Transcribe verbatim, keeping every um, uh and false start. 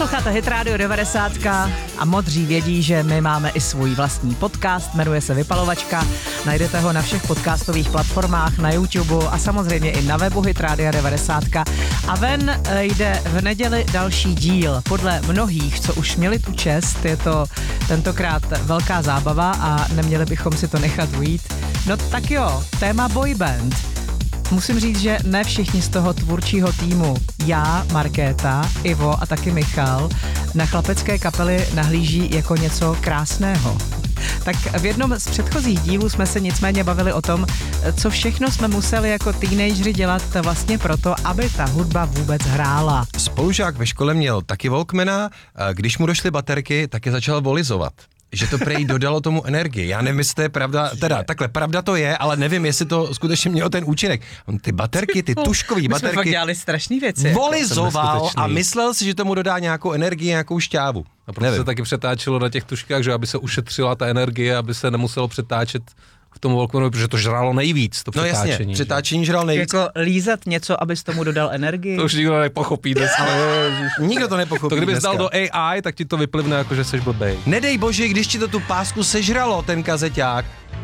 Posloucháte Hit Radio devadesát a modří vědí, že my máme i svůj vlastní podcast, jmenuje se Vypalovačka. Najdete ho na všech podcastových platformách, na YouTube a samozřejmě i na webu Hit Radio devadesát. A ven jde v neděli další díl. Podle mnohých, co už měli tu čest, je to tentokrát velká zábava a neměli bychom si to nechat ujít. No tak jo, téma boyband. Musím říct, že ne všichni z toho tvůrčího týmu, já, Markéta, Ivo a taky Michal, na chlapecké kapely nahlíží jako něco krásného. Tak v jednom z předchozích dílů jsme se nicméně bavili o tom, co všechno jsme museli jako teenageři dělat vlastně proto, aby ta hudba vůbec hrála. Spolužák ve škole měl taky Walkmana, když mu došly baterky, tak je začal volizovat. Že to prej dodalo tomu energii. Já nevím, jestli to je pravda, teda takhle, pravda to je, ale nevím, jestli to skutečně mělo ten účinek. On ty baterky, ty tuškový baterky... My jsme fakt dělali strašný věci. Volizoval a myslel si, že tomu dodá nějakou energii, nějakou šťávu. A proto se taky přetáčelo na těch tuškách, že aby se ušetřila ta energie, aby se nemuselo přetáčet v tom Walkmanu, protože to žralo nejvíc, to no přetáčení. No jasně, přetáčení žral nejvíc. Jako lízat něco, abys tomu dodal energii? To už nikdo nepochopí dneska. Nikdo to nepochopí To kdybys dneska. dal do A I, tak ti to vyplivne jako, že seš blbej. Nedej bože, když ti to tu pásku sežralo, ten kazeťák.